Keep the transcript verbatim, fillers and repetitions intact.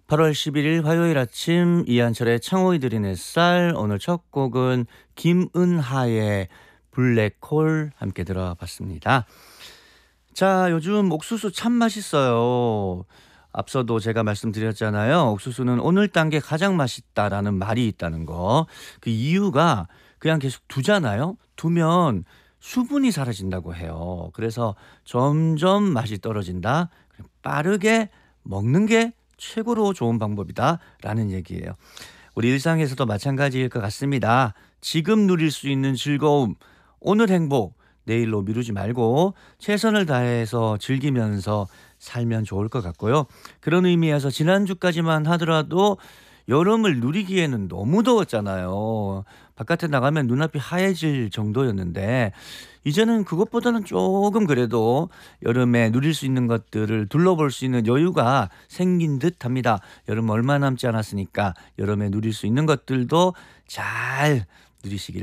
팔월 십일일 화요일 아침 이한철의 창호이 드린 햇살. 오늘 첫 곡은 김은하의 블랙홀 함께 들어봤습니다. 자, 요즘 옥수수 참 맛있어요. 앞서도 제가 말씀드렸잖아요. 옥수수는 오늘 딴 게 가장 맛있다라는 말이 있다는 거. 그 이유가 그냥 계속 두잖아요. 두면 수분이 사라진다고 해요. 그래서 점점 맛이 떨어진다. 빠르게 먹는 게 최고로 좋은 방법이다라는 얘기예요. 우리 일상에서도 마찬가지일 것 같습니다. 지금 누릴 수 있는 즐거움, 오늘 행복, 내일로 미루지 말고 최선을 다해서 즐기면서 살면 좋을 것 같고요. 그런 의미에서 지난주까지만 하더라도 여름을 누리기에는 너무 더웠잖아요. 바깥에 나가면 눈앞이 하얘질 정도였는데 이제는 그것보다는 조금 그래도 여름에 누릴 수 있는 것들을 둘러볼 수 있는 여유가 생긴 듯합니다. 여름 얼마 남지 않았으니까 여름에 누릴 수 있는 것들도 잘 누리시길